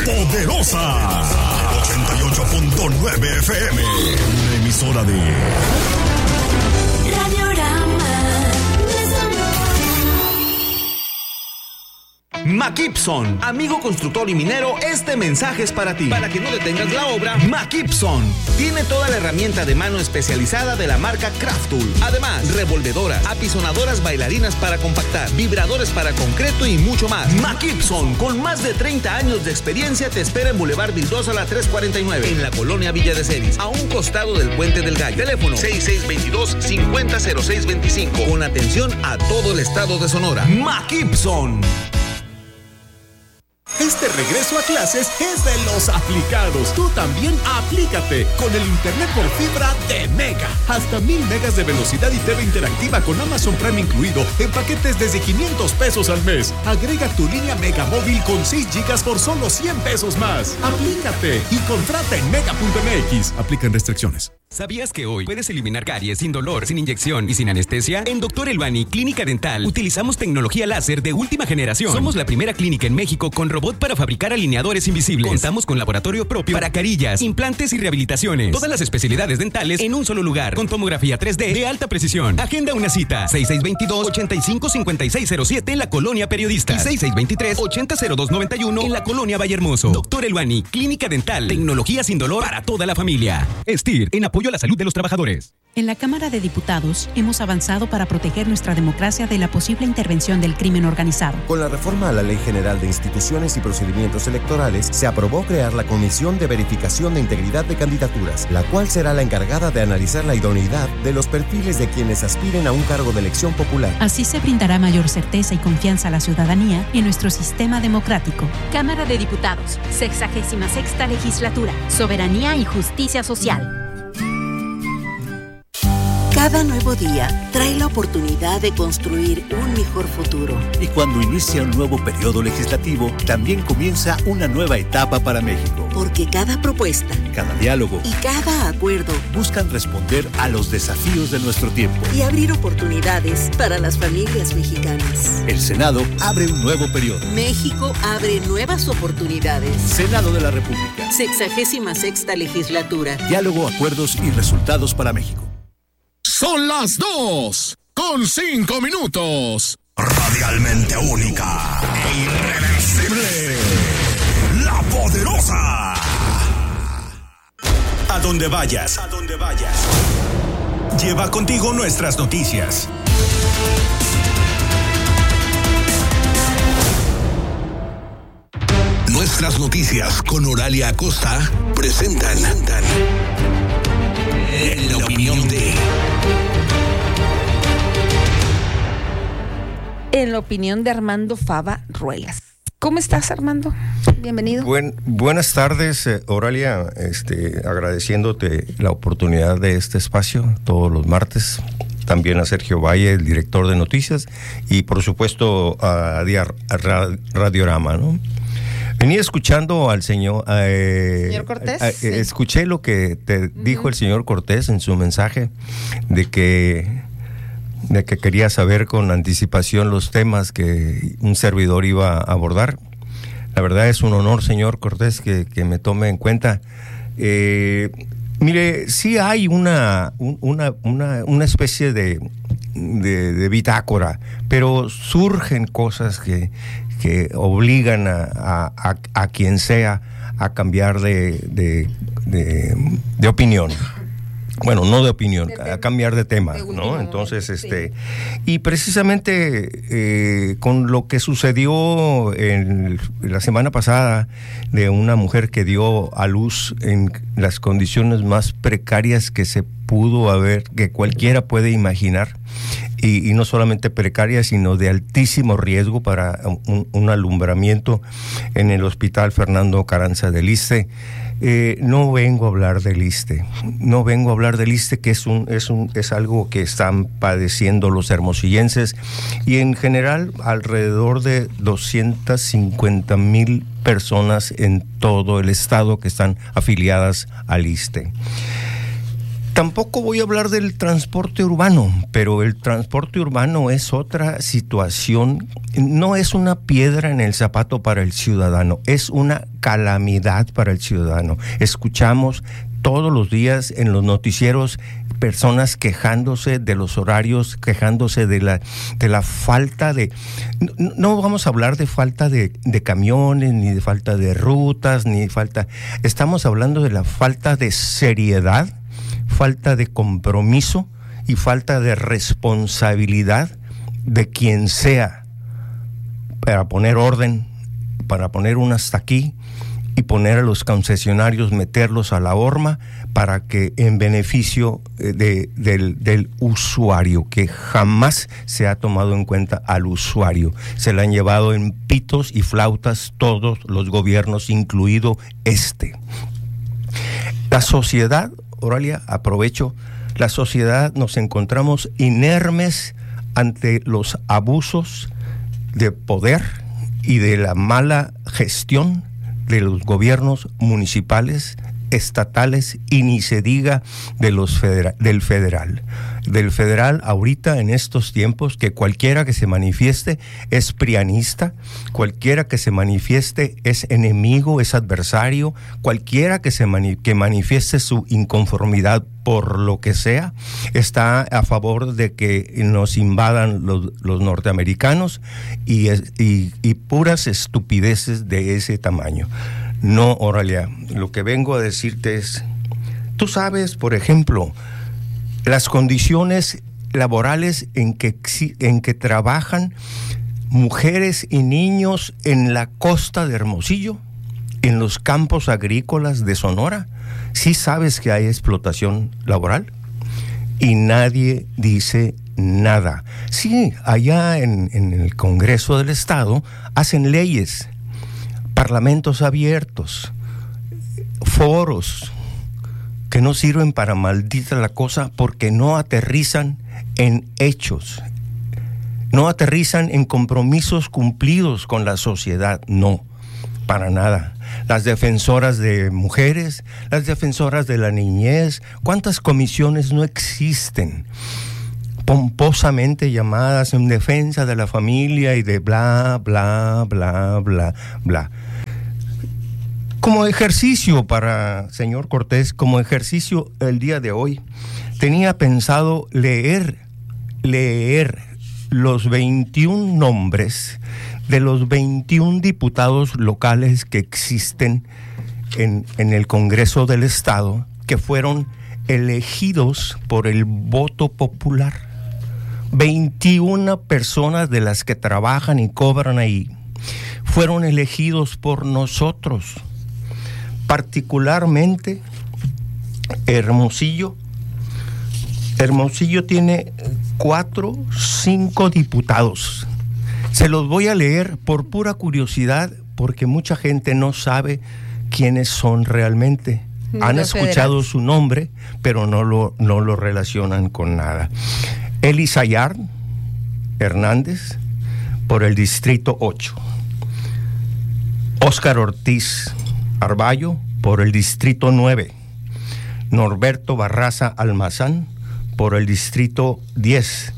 Poderosa 88.9 FM, una emisora de McKibson, amigo constructor y minero, este mensaje es para ti. Para que no detengas la obra, McKibson tiene toda la herramienta de mano especializada de la marca Craftool. Además, revolvedoras, apisonadoras bailarinas para compactar, vibradores para concreto y mucho más. McKibson, con más de 30 años de experiencia, te espera en Boulevard Vildosa, la 349, en la colonia Villa de Celis, a un costado del Puente del Gallo. Teléfono 6622-500625, con atención a todo el estado de Sonora. McKibson. Este regreso a clases es de los aplicados. Tú también aplícate con el internet por fibra de Mega. Hasta 1000 megas de velocidad y TV interactiva con Amazon Prime incluido en paquetes desde 500 pesos al mes. Agrega tu línea Mega móvil con 6 gigas por solo 100 pesos más. Aplícate y contrata en mega.mx. Aplican restricciones. ¿Sabías que hoy puedes eliminar caries sin dolor, sin inyección y sin anestesia? En Dr. Elbani Clínica Dental utilizamos tecnología láser de última generación. Somos la primera clínica en México con robot para fabricar alineadores invisibles. Contamos con laboratorio propio para carillas, implantes y rehabilitaciones. Todas las especialidades dentales en un solo lugar, con tomografía 3D de alta precisión. Agenda una cita, 6622-855607 en la Colonia Periodista y 6623-800291 en la Colonia Vallehermoso. Dr. Elbani Clínica Dental, tecnología sin dolor para toda la familia. STIR, en apoyo a la salud de los trabajadores. En la Cámara de Diputados hemos avanzado para proteger nuestra democracia de la posible intervención del crimen organizado. Con la reforma a la Ley General de Instituciones y Procedimientos Electorales, se aprobó crear la Comisión de Verificación de Integridad de Candidaturas, la cual será la encargada de analizar la idoneidad de los perfiles de quienes aspiren a un cargo de elección popular. Así se brindará mayor certeza y confianza a la ciudadanía en nuestro sistema democrático. Cámara de Diputados, 66ª Legislatura, Soberanía y Justicia Social. Cada nuevo día trae la oportunidad de construir un mejor futuro. Y cuando inicia un nuevo periodo legislativo, también comienza una nueva etapa para México. Porque cada propuesta, cada diálogo y cada acuerdo buscan responder a los desafíos de nuestro tiempo y abrir oportunidades para las familias mexicanas. El Senado abre un nuevo periodo. México abre nuevas oportunidades. Senado de la República. 66ª Legislatura. Diálogo, acuerdos y resultados para México. Son las 2:05. Radialmente única e irreversible. La Poderosa. A donde vayas. Lleva contigo nuestras noticias. Nuestras noticias con Oralia Acosta presentan la opinión de... En la opinión de Armando Fava Ruelas. ¿Cómo estás, Armando? Bienvenido. Buenas tardes, Oralia. Agradeciéndote la oportunidad de este espacio todos los martes. También a Sergio Valle, el director de noticias, y por supuesto a Radiorama, ¿no? Venía escuchando al señor Cortés. Sí. Escuché lo que te dijo el señor Cortés en su mensaje de que quería saber con anticipación los temas que un servidor iba a abordar. La verdad es un honor, señor Cortés, que me tome en cuenta. Mire, sí hay una especie de bitácora, pero surgen cosas que obligan a quien sea a cambiar de opinión. Bueno, no de opinión, a cambiar de tema, ¿no? Entonces, y precisamente con lo que sucedió la semana pasada de una mujer que dio a luz en las condiciones más precarias que se pudo haber, que cualquiera puede imaginar, y no solamente precarias, sino de altísimo riesgo para un alumbramiento en el Hospital Fernando Carranza del Issste. No vengo a hablar del Issste, que es algo que están padeciendo los hermosillenses y en general alrededor de 250,000 personas en todo el estado que están afiliadas al Issste. Tampoco voy a hablar del transporte urbano, pero el transporte urbano es otra situación, no es una piedra en el zapato para el ciudadano, es una calamidad para el ciudadano. Escuchamos todos los días en los noticieros personas quejándose de los horarios, quejándose de la falta de... No vamos a hablar de falta de camiones, ni de falta de rutas, ni de falta... Estamos hablando de la falta de seriedad, falta de compromiso y falta de responsabilidad de quien sea para poner orden, para poner un hasta aquí y poner a los concesionarios, meterlos a la horma para que en beneficio del usuario, que jamás se ha tomado en cuenta al usuario. Se le han llevado en pitos y flautas todos los gobiernos, incluido este. La sociedad, Oralia, aprovecho, la sociedad nos encontramos inermes ante los abusos de poder y de la mala gestión de los gobiernos municipales, estatales y ni se diga de los del federal. Del federal ahorita en estos tiempos, que cualquiera que se manifieste es prianista, cualquiera que se manifieste es enemigo, es adversario, cualquiera que que manifieste su inconformidad por lo que sea, está a favor de que nos invadan los norteamericanos y puras estupideces de ese tamaño. No, Oralia, lo que vengo a decirte es, tú sabes, por ejemplo, las condiciones laborales en que trabajan mujeres y niños en la costa de Hermosillo, en los campos agrícolas de Sonora. ¿Sí sabes que hay explotación laboral? Y nadie dice nada. Sí, allá en el Congreso del Estado hacen leyes, parlamentos abiertos, foros que no sirven para maldita la cosa porque no aterrizan en hechos, no aterrizan en compromisos cumplidos con la sociedad, no, para nada. Las defensoras de mujeres, las defensoras de la niñez, ¿cuántas comisiones no existen? Pomposamente llamadas en defensa de la familia y de bla, bla, bla, bla, bla. Como ejercicio señor Cortés, como ejercicio el día de hoy, tenía pensado leer los 21 nombres de los 21 diputados locales que existen en el Congreso del Estado, que fueron elegidos por el voto popular. 21 personas de las que trabajan y cobran ahí fueron elegidos por nosotros. Particularmente Hermosillo tiene 5 diputados. Se los voy a leer por pura curiosidad, porque mucha gente no sabe quiénes son realmente. Han escuchado su nombre, pero no lo relacionan con nada. Elisayar Hernández, por el Distrito 8. Óscar Ortiz Arballo, por el Distrito 9. Norberto Barraza Almazán, por el Distrito 10.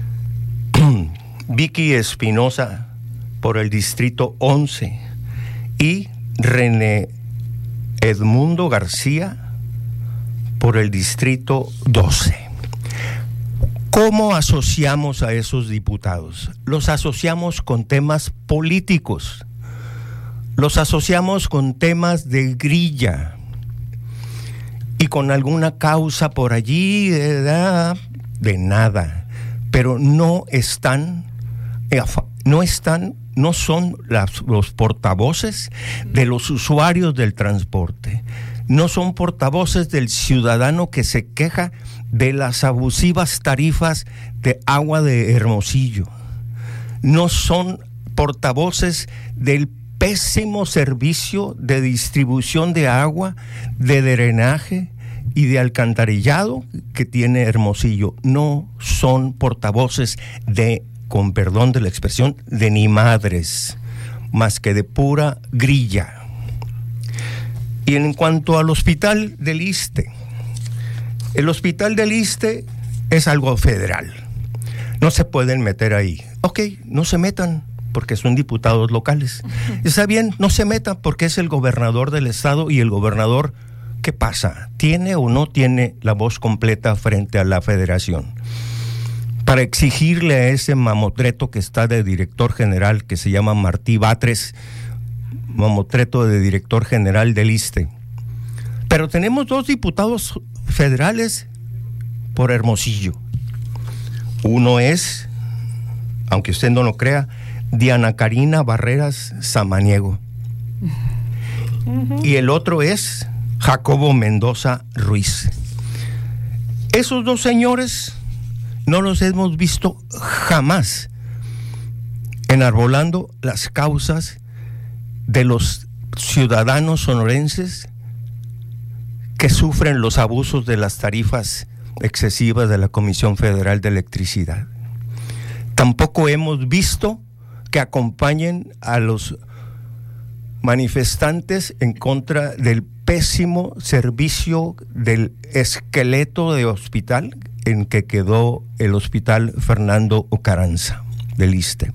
Vicky Espinosa, por el Distrito 11. Y René Edmundo García, por el Distrito 12. ¿Cómo asociamos a esos diputados? Los asociamos con temas políticos. Los asociamos con temas de grilla y con alguna causa por allí, de nada. Pero no son los portavoces de los usuarios del transporte. No son portavoces del ciudadano que se queja de las abusivas tarifas de agua de Hermosillo. No son portavoces del pésimo servicio de distribución de agua, de drenaje y de alcantarillado que tiene Hermosillo. No son portavoces con perdón de la expresión, de ni madres, más que de pura grilla. Y en cuanto al hospital del Iste, El hospital del ISSSTE es algo federal. No se pueden meter ahí. Ok, no se metan porque son diputados locales. Está bien, no se metan porque es el gobernador del estado y el gobernador, ¿qué pasa? ¿Tiene o no tiene la voz completa frente a la federación? Para exigirle a ese mamotreto que está de director general, que se llama Martí Batres, mamotreto de director general del ISSSTE. Pero tenemos 2 diputados federales por Hermosillo. Uno es, aunque usted no lo crea, Diana Karina Barreras Samaniego. Y el otro es Jacobo Mendoza Ruiz. Esos 2 señores no los hemos visto jamás enarbolando las causas de los ciudadanos sonorenses que sufren los abusos de las tarifas excesivas de la Comisión Federal de Electricidad. Tampoco hemos visto que acompañen a los manifestantes en contra del pésimo servicio del esqueleto de hospital en que quedó el Hospital Fernando Ocaranza del ISSSTE.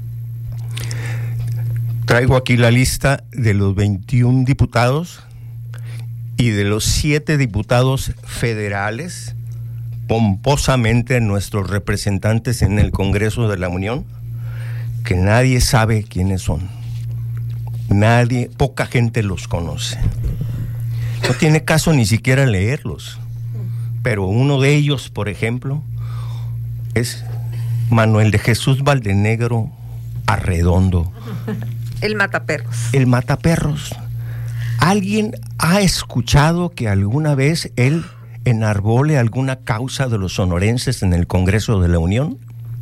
Traigo aquí la lista de los 21 diputados y de los 7 diputados federales, pomposamente nuestros representantes en el Congreso de la Unión, que nadie sabe quiénes son. Nadie, poca gente los conoce. No tiene caso ni siquiera leerlos. Pero uno de ellos, por ejemplo, es Manuel de Jesús Valdenegro Arredondo. El mataperros. El mataperros. ¿Alguien ha escuchado que alguna vez él enarbole alguna causa de los sonorenses en el Congreso de la Unión?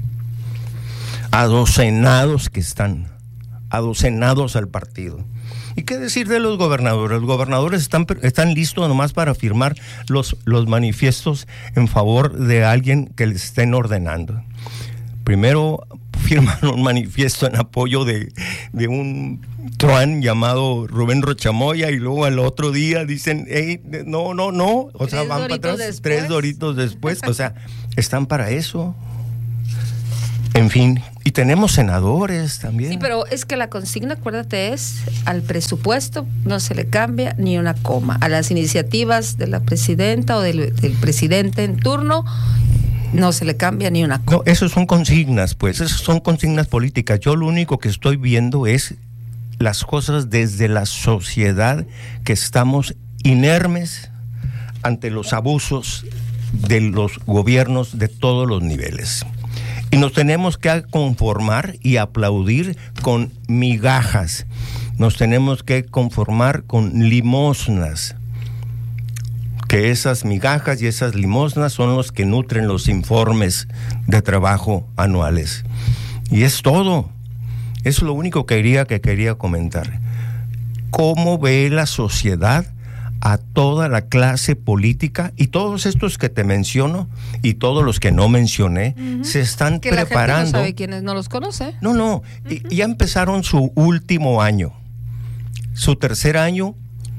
Adocenados que están, adocenados al partido. ¿Y qué decir de los gobernadores? Los gobernadores están listos nomás para firmar los manifiestos en favor de alguien que les estén ordenando. Primero firman un manifiesto en apoyo de un truán llamado Rubén Rochamoya y luego al otro día dicen, hey, no, o sea, van para atrás después. 3 doritos después, o sea, están para eso. En fin, y tenemos senadores también. Sí, pero es que la consigna, acuérdate, es al presupuesto no se le cambia ni una coma. A las iniciativas de la presidenta o del presidente en turno no se le cambia ni una coma. No, eso son consignas, pues, esas son consignas políticas. Yo lo único que estoy viendo es las cosas desde la sociedad, que estamos inermes ante los abusos de los gobiernos de todos los niveles. Y nos tenemos que conformar y aplaudir con migajas. Nos tenemos que conformar con limosnas. Que esas migajas y esas limosnas son los que nutren los informes de trabajo anuales. Y es todo. Es lo único que quería comentar. ¿Cómo ve la sociedad a toda la clase política y todos estos que te menciono y todos los que no mencioné, se están que preparando? La gente no sabe quiénes no los conoce. No, ya empezaron su último año, su tercer año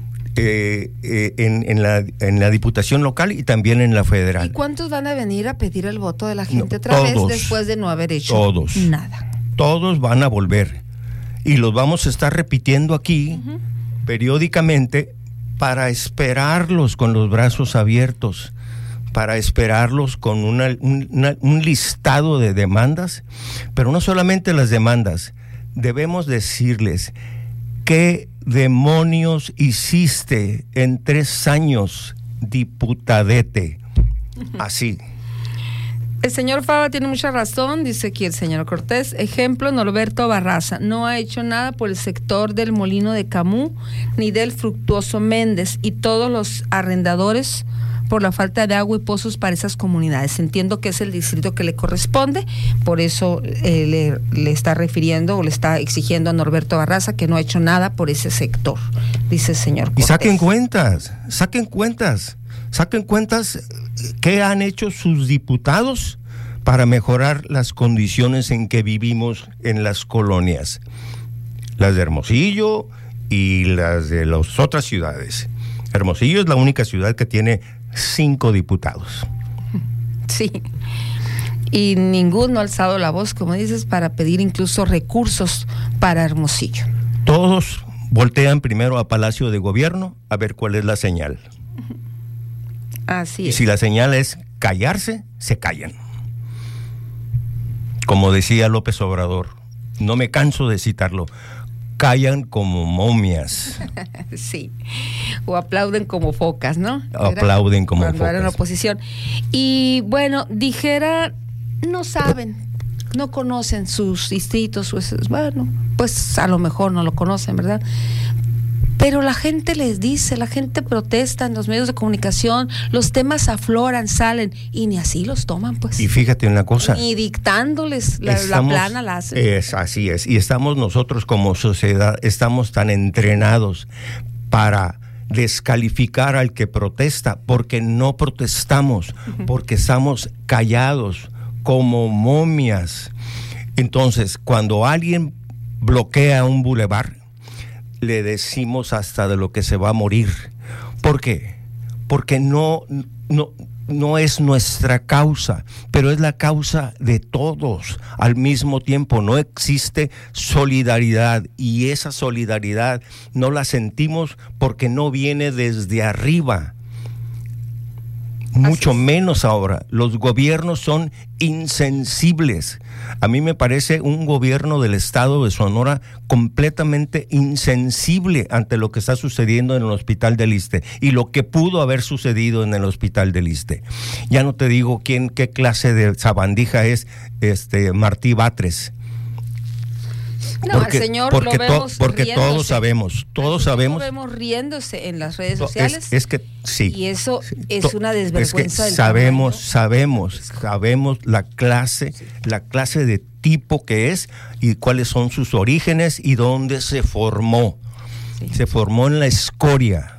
en la diputación local y también en la federal. ¿Y cuántos van a venir a pedir el voto de la gente otra vez después de no haber hecho nada? Todos van a volver y los vamos a estar repitiendo aquí periódicamente, para esperarlos con los brazos abiertos, para esperarlos con un listado de demandas, pero no solamente las demandas, debemos decirles, ¿qué demonios hiciste en 3 años, diputadete? Así. El señor Fava tiene mucha razón, dice aquí el señor Cortés. Ejemplo, Norberto Barraza no ha hecho nada por el sector del Molino de Camus ni del Fructuoso Méndez y todos los arrendadores por la falta de agua y pozos para esas comunidades. Entiendo que es el distrito que le corresponde, por eso le está refiriendo o le está exigiendo a Norberto Barraza que no ha hecho nada por ese sector, dice el señor Cortés. Y saquen cuentas qué han hecho sus diputados para mejorar las condiciones en que vivimos en las colonias, las de Hermosillo y las de las otras ciudades. Hermosillo es la única ciudad que tiene 5 diputados. Sí. Y ninguno ha alzado la voz, como dices, para pedir incluso recursos para Hermosillo. Todos voltean primero a Palacio de Gobierno a ver cuál es la señal. Así es. Y si la señal es callarse, se callan. Como decía López Obrador, no me canso de citarlo, callan como momias. Sí, o aplauden como focas, ¿no? Aplauden como cuando focas. Cuando eran oposición. Y bueno, dijera, no saben, no conocen sus distritos, bueno, pues a lo mejor no lo conocen, ¿verdad? Pero la gente les dice, la gente protesta en los medios de comunicación, los temas afloran, salen, y ni así los toman, pues. Y fíjate una cosa. Ni dictándoles la plana la hacen. Así es. Y estamos nosotros como sociedad, estamos tan entrenados para descalificar al que protesta, porque no protestamos, porque estamos callados como momias. Entonces, cuando alguien bloquea un bulevar, le decimos hasta de lo que se va a morir. ¿Por qué? Porque no es nuestra causa, pero es la causa de todos. Al mismo tiempo no existe solidaridad, y esa solidaridad no la sentimos porque no viene desde arriba. Mucho menos ahora. Los gobiernos son insensibles. A mí me parece un gobierno del estado de Sonora completamente insensible ante lo que está sucediendo en el Hospital del Iste y lo que pudo haber sucedido en el Hospital del Iste. Ya no te digo qué clase de sabandija es Martí Batres. No, al señor lo vemos porque riéndose. todos sabemos. Lo vemos riéndose en las redes sociales. Es que sí. Y eso es una desvergüenza. Es que sabemos la clase de tipo que es y cuáles son sus orígenes y dónde se formó. Sí. Se formó en la escoria.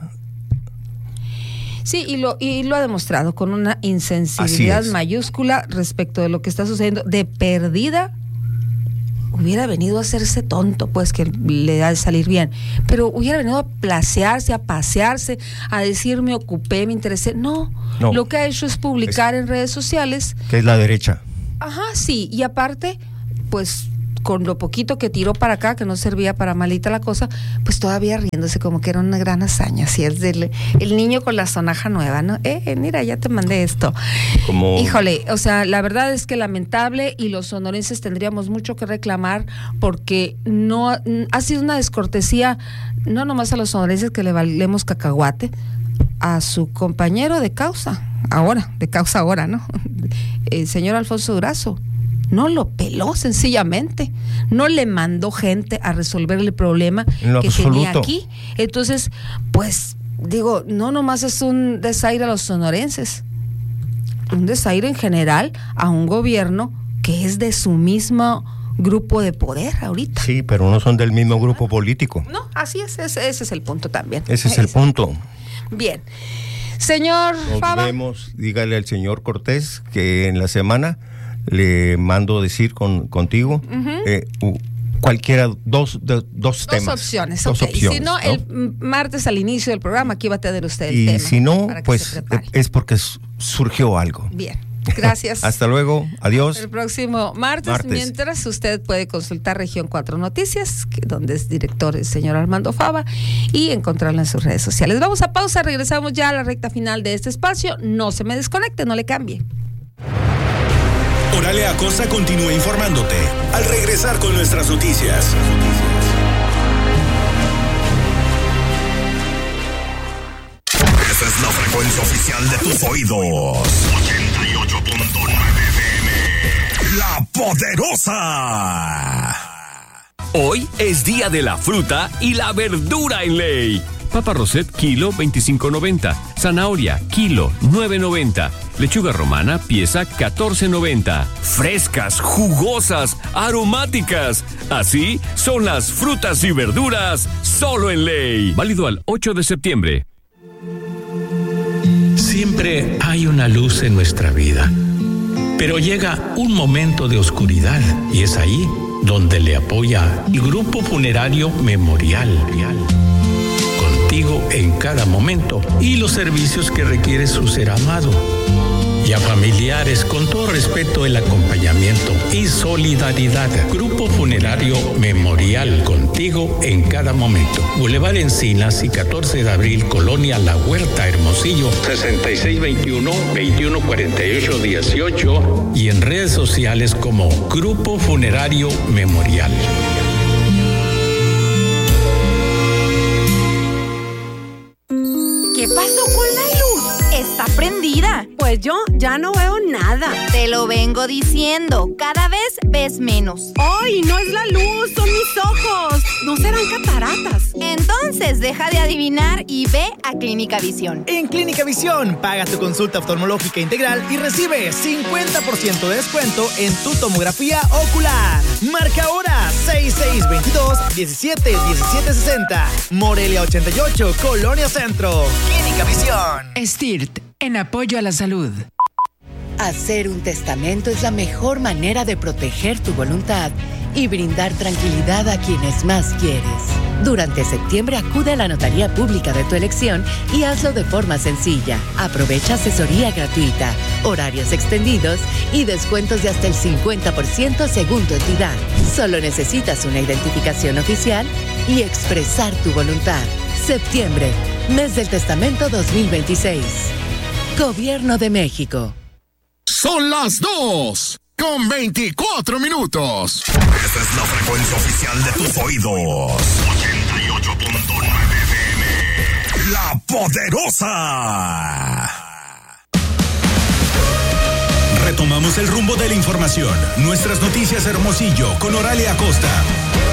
Sí, y lo ha demostrado con una insensibilidad mayúscula respecto de lo que está sucediendo. De perdida hubiera venido a hacerse tonto, pues que le ha de salir bien, pero hubiera venido a placearse, a pasearse, a decir me ocupé, me interesé. No, lo que ha hecho es publicar en redes sociales. Que es la derecha. Ajá, sí, y aparte, pues con lo poquito que tiró para acá, que no servía para malita la cosa, pues todavía riéndose como que era una gran hazaña. Así es el niño con la sonaja nueva, ¿no? Mira, ya te mandé esto. Híjole, o sea, la verdad es que lamentable, y los sonorenses tendríamos mucho que reclamar, porque no ha sido una descortesía, no nomás a los sonorenses que le valemos cacahuate, a su compañero de causa ahora, ¿no? El señor Alfonso Durazo. No lo peló, sencillamente. No le mandó gente a resolver el problema que tenía aquí. Entonces, pues, digo, no nomás es un desaire a los sonorenses, un desaire en general a un gobierno que es de su mismo grupo de poder ahorita. Sí, pero no son del mismo grupo político. No, así es, ese es el punto también. Ese es el punto. Bien. Señor Fava. Nos vemos, dígale al señor Cortés que en la semana le mando decir contigo cualquiera, dos temas. Dos opciones. Y si no, el martes al inicio del programa aquí va a tener usted el tema. Y si no, pues es porque surgió algo. Bien. Gracias. Hasta luego. Adiós. El próximo martes. Mientras, usted puede consultar Región 4 Noticias, donde es director el señor Armando Fava, y encontrarlo en sus redes sociales. Vamos a pausa, regresamos ya a la recta final de este espacio. No se me desconecte, no le cambie. Oralia Acosta continúa informándote al regresar con nuestras noticias. Esa es la frecuencia oficial de tus oídos. 88.9 FM. La Poderosa. Hoy es día de la fruta y la verdura en ley. Papa Roset, kilo 25.90. Zanahoria, kilo 9.90. Lechuga romana, pieza 14.90. Frescas, jugosas, aromáticas. Así son las frutas y verduras solo en ley. Válido al 8 de septiembre. Siempre hay una luz en nuestra vida, pero llega un momento de oscuridad, y es ahí donde le apoya el Grupo Funerario Memorial. Contigo en cada momento y los servicios que requiere su ser amado. Y a familiares, con todo respeto, el acompañamiento y solidaridad. Grupo Funerario Memorial, contigo en cada momento. Boulevard Encinas y 14 de abril, Colonia La Huerta, Hermosillo, 6621-2148-18 y en redes sociales como Grupo Funerario Memorial. ¿Qué pasó con la luz? Está prendida. Pues yo ya no veo nada. Te lo vengo diciendo, cada vez ves menos. ¡Ay, no es la luz, son mis ojos! ¿No serán cataratas? Entonces deja de adivinar y ve a Clínica Visión. En Clínica Visión, paga tu consulta oftalmológica integral y recibe 50% de descuento en tu tomografía ocular. Marca ahora 6622-171760. Morelia 88, Colonia Centro. Clínica Visión. STIRT, en apoyo a la salud. Hacer un testamento es la mejor manera de proteger tu voluntad y brindar tranquilidad a quienes más quieres. Durante septiembre acude a la notaría pública de tu elección y hazlo de forma sencilla. Aprovecha asesoría gratuita, horarios extendidos y descuentos de hasta el 50% según tu entidad. Solo necesitas una identificación oficial y expresar tu voluntad. Septiembre, mes del testamento 2026. Gobierno de México. Son las 2:24. Esta es la frecuencia oficial de tus oídos. 88.9 FM. La Poderosa. Retomamos el rumbo de la información. Nuestras noticias Hermosillo con Oralia Acosta.